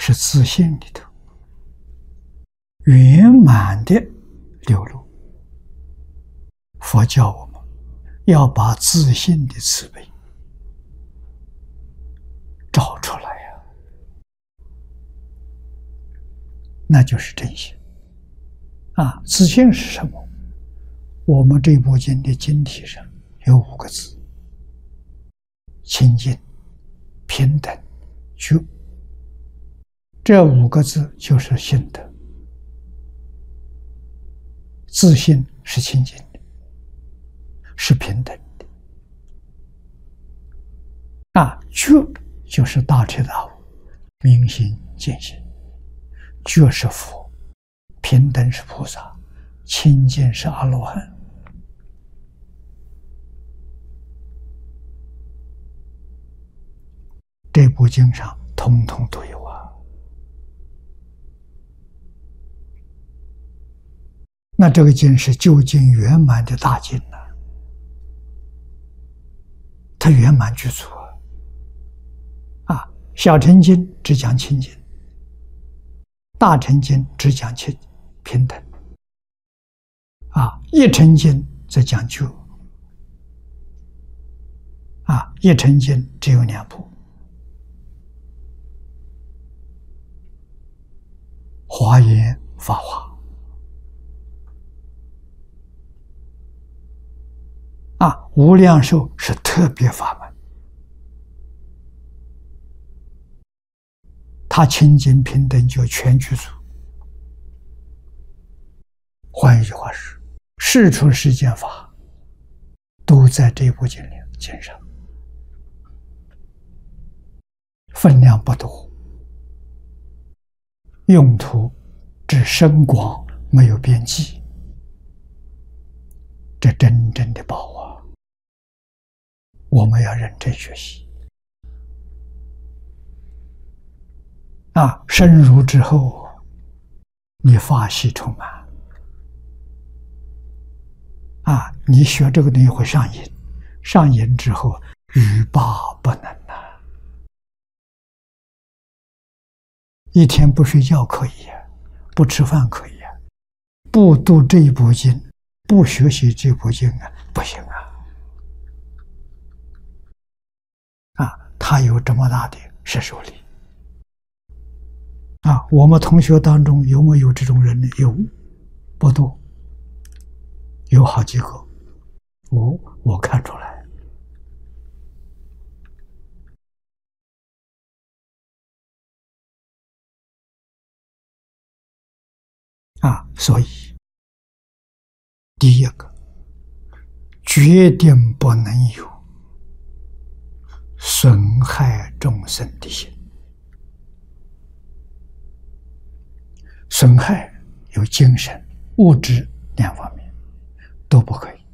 是自信里头圆满的流露。佛教我们要把自信的慈悲找出来呀，那就是真心啊！自信是什么？我们这部经的经题上有5个字：清净、平等、觉。这5个字就是信德。自信是清净的，是平等的。觉就是大彻大悟，明心见性。觉是佛，平等是菩萨，清净是阿罗汉。这部经上统统都有啊。那这个经是究竟圆满的大经呢？它圆满具足啊！小乘经只讲清净，大乘经只讲平等，一乘经则讲觉。一乘经只有2部，华严、法华。无量寿是特别法门，它清净平等就全具足。换一句话是，世出世间法都在这部经上，分量不多，用途之深广没有边际，这真正的宝啊！我们要认真学习深入之后，你法喜充满你学这个东西会上瘾，上瘾之后欲罢不能一天不睡觉可以不吃饭可以不读这一部经，不学习这部经不行它有这么大的摄受力我们同学当中有没有这种人呢？有，不多，有好几个，我看出来所以第一个决定不能有损害众生的心。损害有精神、物质2方面都不可以。